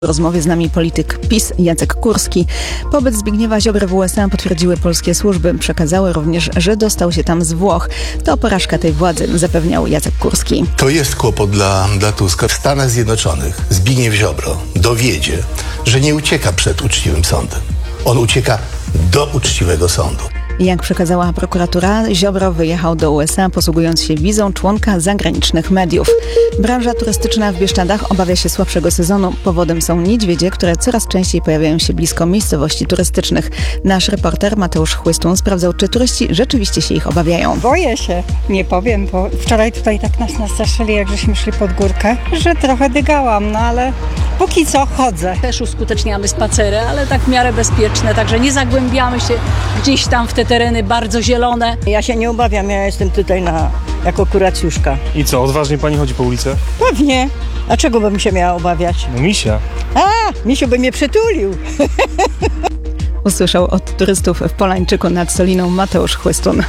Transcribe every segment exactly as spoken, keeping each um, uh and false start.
W rozmowie z nami polityk PiS Jacek Kurski. Pobyt Zbigniewa Ziobry w U S A potwierdziły polskie służby. Przekazały również, że dostał się tam z Włoch. To porażka tej władzy, zapewniał Jacek Kurski. To jest kłopot dla, dla Tuska. W Stanach Zjednoczonych Zbigniew Ziobro dowiedzie, że nie ucieka przed uczciwym sądem. On ucieka do uczciwego sądu. Jak przekazała prokuratura, Ziobro wyjechał do U S A, posługując się wizą członka zagranicznych mediów. Branża turystyczna w Bieszczadach obawia się słabszego sezonu. Powodem są niedźwiedzie, które coraz częściej pojawiają się blisko miejscowości turystycznych. Nasz reporter Mateusz Chłystun sprawdzał, czy turyści rzeczywiście się ich obawiają. Boję się, nie powiem, bo wczoraj tutaj tak nas nastraszyli, jak żeśmy szli pod górkę, że trochę dygałam, no ale póki co chodzę. Też uskuteczniamy spacery, ale tak w miarę bezpieczne, także nie zagłębiamy się gdzieś tam w te tereny bardzo zielone. Ja się nie obawiam, ja jestem tutaj na, jako kuracjuszka. I co, odważnie pani chodzi po ulicy? Pewnie. A czego bym się miała obawiać? No misia. A, misiu by mnie przytulił. Usłyszał od turystów w Polańczyku nad Soliną Mateusz Chłystun.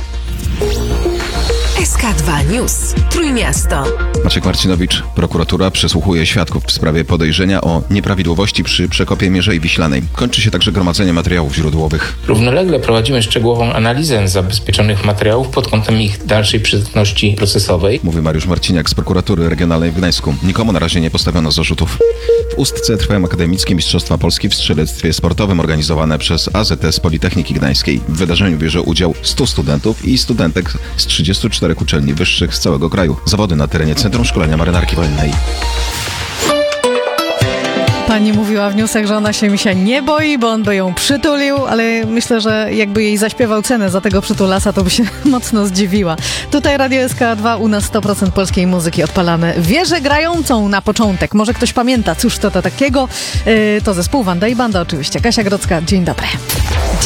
S K dwa News. Trójmiasto. Maciek Marcinowicz. Prokuratura przesłuchuje świadków w sprawie podejrzenia o nieprawidłowości przy przekopie Mierzei Wiślanej. Kończy się także gromadzenie materiałów źródłowych. Równolegle prowadzimy szczegółową analizę zabezpieczonych materiałów pod kątem ich dalszej przydatności procesowej. Mówi Mariusz Marciniak z prokuratury regionalnej w Gdańsku. Nikomu na razie nie postawiono zarzutów. W Ustce trwają akademickie Mistrzostwa Polski w strzelectwie sportowym organizowane przez A Z S Politechniki Gdańskiej. W wydarzeniu bierze udział stu studentów i studentek z trzydziestu czterech uczelni wyższych z całego kraju. Zawody na terenie Centrum Szkolenia Marynarki Wojennej. Pani mówiła w newsach, że ona się misia nie boi, bo on by ją przytulił, ale myślę, że jakby jej zaśpiewał cenę za tego przytulasa, to by się mocno zdziwiła. Tutaj Radio S K dwa, u nas sto procent polskiej muzyki odpalamy. Wieżę grającą na początek. Może ktoś pamięta, cóż to to takiego? Yy, to zespół Wanda i Banda oczywiście. Kasia Grodzka, dzień dobry.